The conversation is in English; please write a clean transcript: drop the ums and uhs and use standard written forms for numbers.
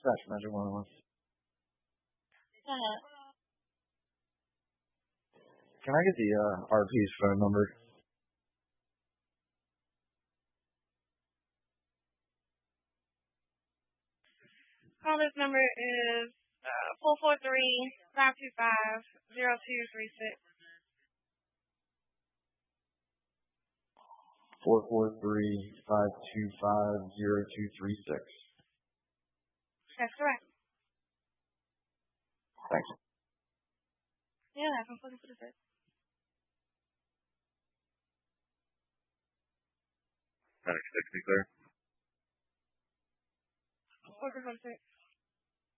Dispatch Manager 101. Go ahead. Can I get the RP's phone number? Caller's number is 443-525-0236. 443-525-0236. That's correct. Thanks. Yeah, I'm looking for the set. Can I be clear? Looking for the set.